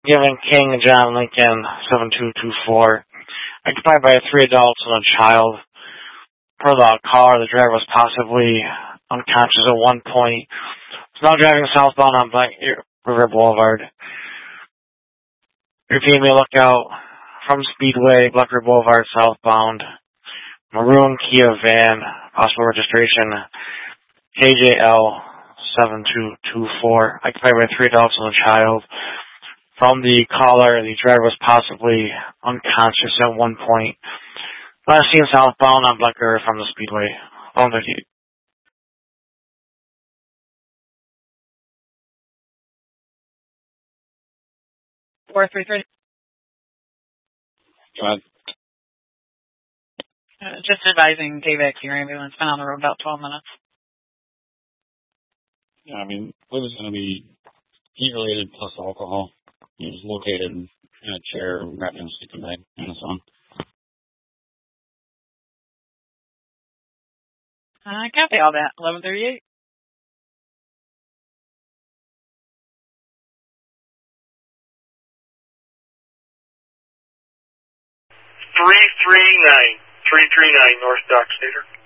given King John Lincoln 7224, occupied by 3 adults and a child. Per the caller, the driver was possibly unconscious at one point. It's now driving southbound on Black River Boulevard. Repeat me, look out from Speedway, Black River Boulevard, southbound. Maroon Kia van, possible registration, KJL 7224, occupied by 3 adults and a child. From the caller, the driver was possibly unconscious at one point. Last seen southbound on Black River from the Speedway. 138. 433. Go ahead. Just advising Davex, your ambulance been on the road about 12 minutes. Yeah, I mean, it was going to be heat-related plus alcohol. He was located in a chair wrapped in a sleeping bag in the sun. Copy all that. 1138. 339 North Dock Theater.